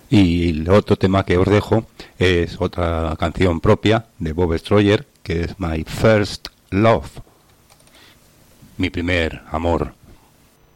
Y el otro tema que os dejo es otra canción propia de Bob Destroyer, que es My First Love, mi primer amor.